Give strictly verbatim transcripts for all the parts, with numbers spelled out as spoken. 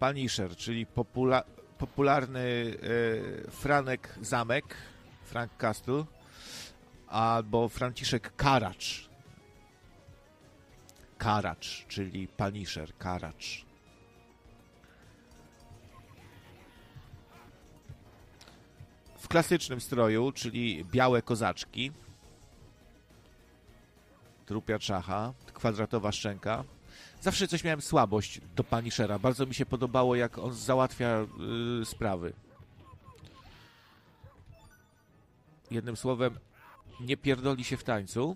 Punisher, czyli popula popularny e, Franek Zamek, Frank Castle, albo Franciszek Karacz. Karacz, czyli Punisher, Karacz. W klasycznym stroju, czyli białe kozaczki, trupia czacha, kwadratowa szczęka. Zawsze coś miałem słabość do Punishera. Bardzo mi się podobało, jak on załatwia yy, sprawy. Jednym słowem, nie pierdoli się w tańcu.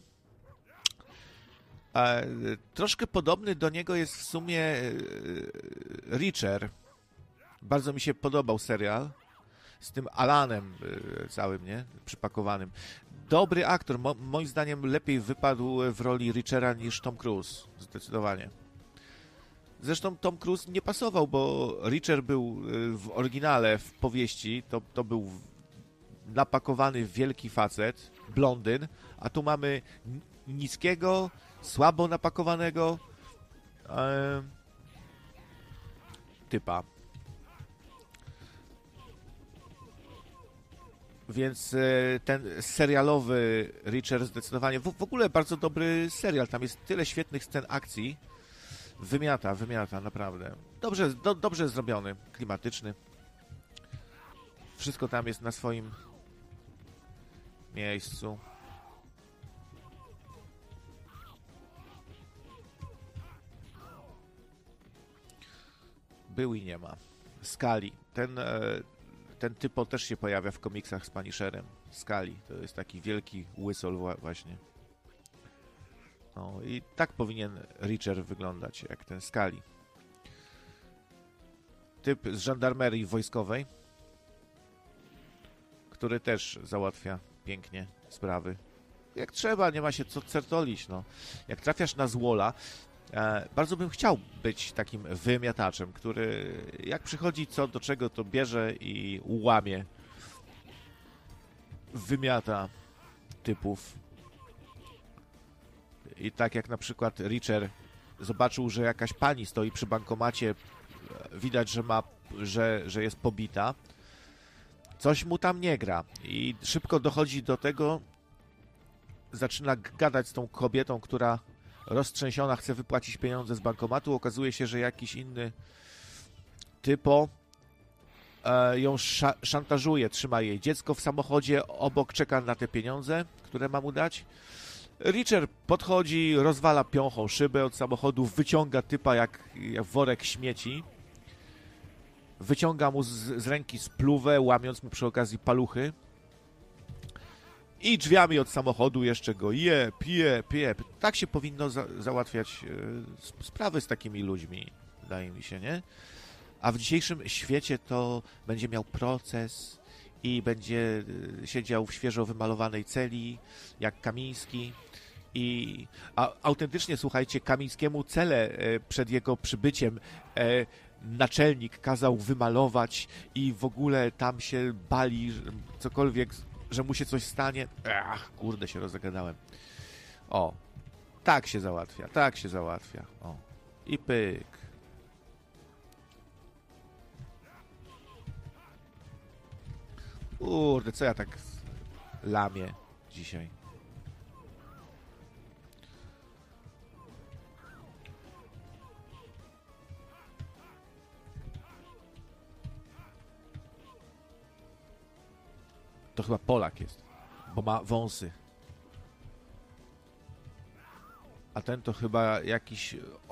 E, troszkę podobny do niego jest w sumie yy, Reacher. Bardzo mi się podobał serial. Z tym Alanem yy, całym, nie? Przypakowanym. Dobry aktor. Mo moim zdaniem lepiej wypadł w roli Reachera niż Tom Cruise. Zdecydowanie. Zresztą Tom Cruise nie pasował, bo Reacher był w oryginale, w powieści, to, to był napakowany wielki facet, blondyn, a tu mamy niskiego, słabo napakowanego e, typa. Więc ten serialowy Reacher zdecydowanie, w, w ogóle bardzo dobry serial, tam jest tyle świetnych scen akcji, wymiata, wymiata, naprawdę. Dobrze, do, dobrze zrobiony, klimatyczny. Wszystko tam jest na swoim miejscu. Był i nie ma. Skali. Ten... E, Ten typo też się pojawia w komiksach z Punisherem. Skali. To jest taki wielki łysol właśnie. No i tak powinien Reacher wyglądać, jak ten Skali. Typ z żandarmerii wojskowej, który też załatwia pięknie sprawy. Jak trzeba, nie ma się co certolić, no. Jak trafiasz na złola, e, bardzo bym chciał być takim wymiataczem, który jak przychodzi co do czego, to bierze i łamie. Wymiata typów. I tak jak na przykład Reacher zobaczył, że jakaś pani stoi przy bankomacie, widać, że ma, że, że jest pobita. Coś mu tam nie gra. I szybko dochodzi do tego, zaczyna gadać z tą kobietą, która roztrzęsiona chce wypłacić pieniądze z bankomatu. Okazuje się, że jakiś inny typo e, ją sza szantażuje, trzyma jej dziecko w samochodzie, obok czeka na te pieniądze, które ma mu dać. Reacher podchodzi, rozwala piąchą szybę od samochodu, wyciąga typa jak, jak worek śmieci. Wyciąga mu z, z ręki spluwę, łamiąc mu przy okazji paluchy. I drzwiami od samochodu jeszcze go jeb, jeb, jeb. Tak się powinno za załatwiać e, sprawy z takimi ludźmi, wydaje mi się, nie? A w dzisiejszym świecie to będzie miał proces i będzie siedział w świeżo wymalowanej celi, jak Kamiński. I a, autentycznie, słuchajcie, Kamińskiemu celę e, przed jego przybyciem e, naczelnik kazał wymalować i w ogóle tam się bali, że cokolwiek, że mu się coś stanie. Ach, kurde, się rozegadałem. O, tak się załatwia, tak się załatwia. O, i pyk. Kurde, co ja tak lamię dzisiaj? To chyba Polak jest, bo ma wąsy. A ten to chyba jakiś